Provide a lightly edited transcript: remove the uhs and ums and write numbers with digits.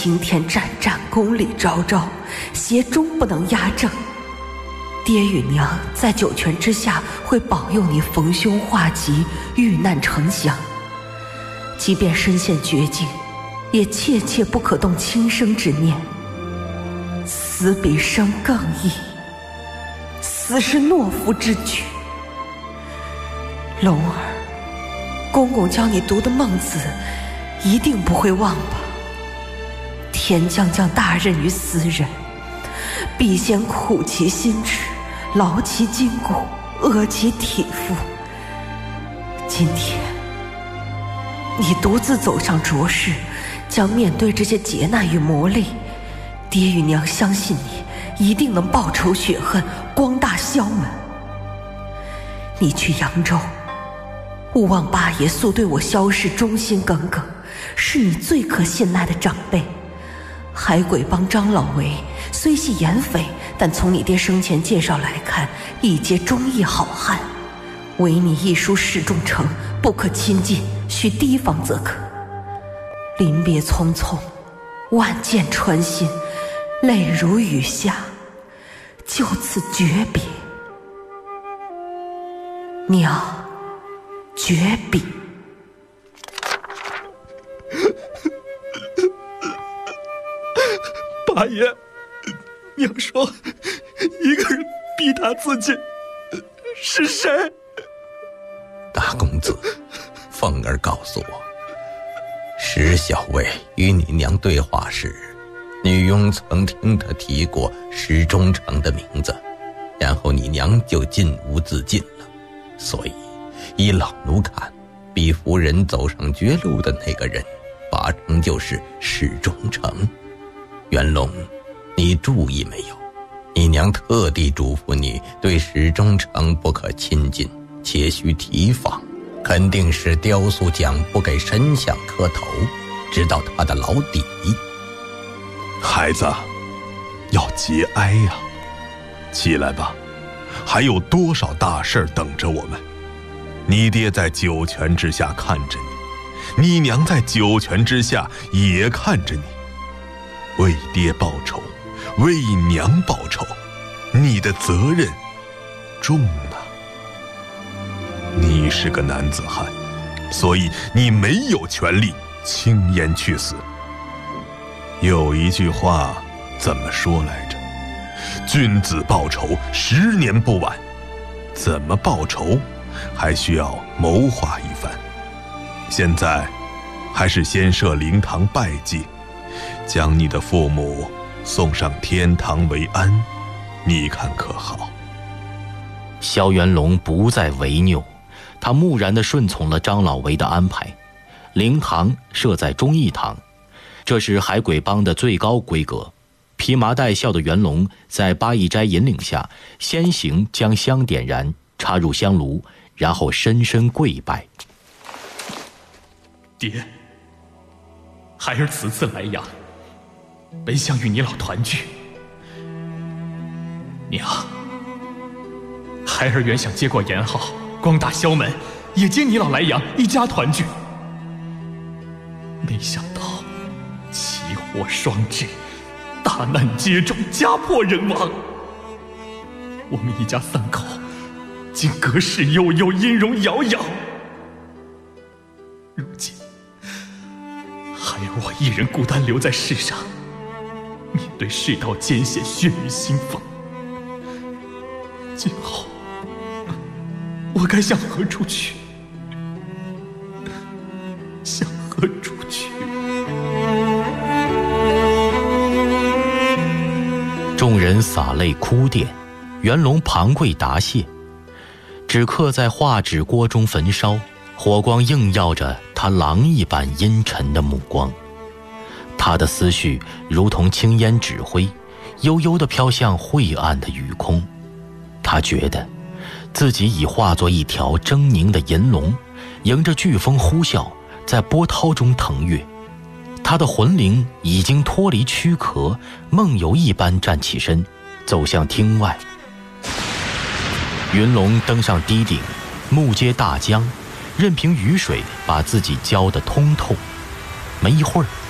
今天战战，功力昭昭，邪终不能压正。爹与娘在九泉之下会保佑你逢凶化吉，遇难成祥。即便身陷绝境，也切切不可动轻生之念。死比生更易，死是懦夫之举。龙儿，公公教你读的孟子，一定不会忘吧？天将降大任于斯人，必先苦其心志，劳其筋骨，饿其体肤。今天你独自走上浊世，将面对这些劫难与磨砺，爹与娘相信你一定能报仇雪恨，光大萧门。你去扬州，勿忘八爷素对我萧氏忠心耿耿，是你最可信赖的长辈。海鬼帮张老为虽系盐匪，但从你爹生前介绍来看，一皆忠义好汉。唯你一书示众诚，不可亲近，须提防则可。临别匆匆，万箭穿心，泪如雨下，就此诀别。娘，诀笔。 八爷，娘说一个人逼他自尽，是谁？ 大公子，凤儿告诉我，石小卫与你娘对话时，女佣曾听他提过石忠诚的名字，然后你娘就进屋自尽了。所以依老奴看，逼夫人走上绝路的那个人，八成就是石忠诚。元龙，你注意没有？你娘特地嘱咐你对石忠诚不可亲近，且须提防，肯定是雕塑匠不给神像磕头，知道他的老底。 孩子，要节哀呀！起来吧，还有多少大事等着我们。你爹在九泉之下看着你，你娘在九泉之下也看着你。为爹报仇，为娘报仇，你的责任重啊！你是个男子汉，所以你没有权利轻言去死。有一句话怎么说来着？君子报仇，10年不晚。怎么报仇，还需要谋划一番。现在，还是先设灵堂拜祭，将你的父母送上天堂为安，你看可好？ 萧元龙不再违拗，他木然地顺从了张老为的安排。灵堂设在忠义堂，这是海鬼帮的最高规格。披麻戴孝的元龙在八义斋引领下，先行将香点燃，插入香炉，然后深深跪拜。 爹，孩儿此次来阳，本想与你老团聚。娘，孩儿原想接过言号，光大萧门，也接你老来阳，一家团聚。没想到奇祸双至，大难接踵，家破人亡。我们一家3口竟隔世悠悠，音容杳杳。如今孩儿我一人孤单留在世上，面对世道艰险，血雨腥风。今后我该向何处去？向何处去？ 众人洒泪哭奠，元龙旁跪答谢。纸刻在画纸锅中焚烧，火光映耀着他狼一般阴沉的目光。他的思绪如同青烟纸灰，悠悠地飘向晦暗的雨空。他觉得自己已化作一条狰狞的银龙，迎着飓风呼啸，在波涛中腾跃。他的魂灵已经脱离躯壳，梦游一般站起身，走向厅外。云龙登上堤顶，目接大江，任凭雨水把自己浇得通透。没一会儿，